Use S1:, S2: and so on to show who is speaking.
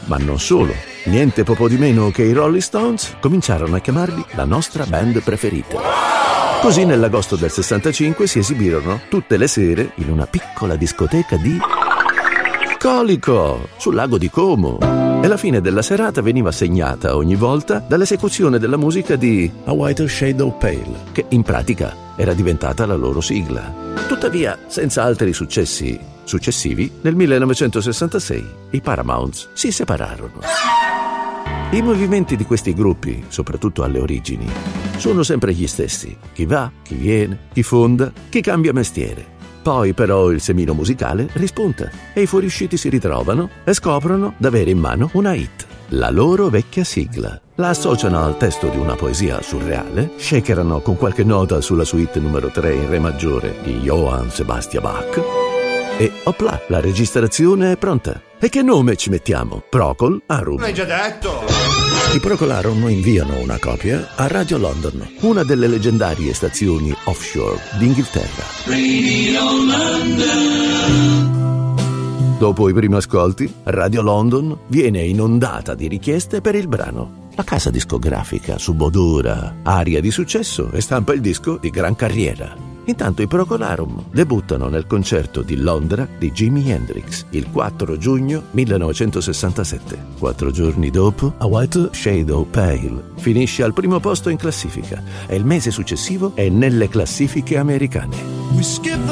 S1: Ma non solo. Niente poco di meno che i Rolling Stones cominciarono a chiamarli la nostra band preferita. Così nell'agosto del 65 si esibirono tutte le sere in una piccola discoteca di Colico, sul lago di Como. E la fine della serata veniva segnata ogni volta dall'esecuzione della musica di A Whiter Shade of Pale, che in pratica era diventata la loro sigla. Tuttavia, senza altri successi successivi, nel 1966 i Paramounts si separarono. I movimenti di questi gruppi, soprattutto alle origini, sono sempre gli stessi. Chi va, chi viene, chi fonda, chi cambia mestiere. Poi però il semino musicale rispunta e i fuoriusciti si ritrovano e scoprono d'avere in mano una hit, la loro vecchia sigla. La associano al testo di una poesia surreale, shakerano con qualche nota sulla suite numero 3 in re maggiore di Johann Sebastian Bach e opla, la registrazione è pronta. E che nome ci mettiamo? Procol Harum.
S2: L'hai già detto!
S1: I Procol Harum inviano una copia a Radio London, una delle leggendarie stazioni offshore d'Inghilterra. Radio London. Dopo i primi ascolti, Radio London viene inondata di richieste per il brano. La casa discografica subodora aria di successo e stampa il disco di gran carriera. Intanto i Procol Harum debuttano nel concerto di Londra di Jimi Hendrix il 4 giugno 1967. 4 giorni dopo, A White Shade of Pale finisce al primo posto in classifica e il mese successivo è nelle classifiche americane.